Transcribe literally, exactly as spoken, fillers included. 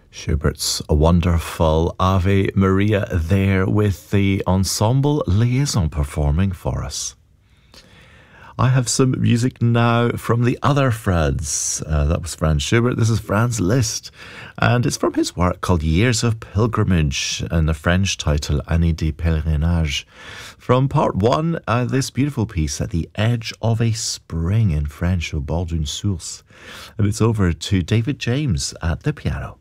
Schubert's a wonderful Ave Maria there with the ensemble Liaison performing for us. I have some music now from the other Franz. Uh, that was Franz Schubert. This is Franz Liszt. And it's from his work called Years of Pilgrimage and the French title Année de Pèlerinage. From part one, uh, this beautiful piece At the Edge of a Spring in French, Au bord d'une source. And it's over to David James at the piano.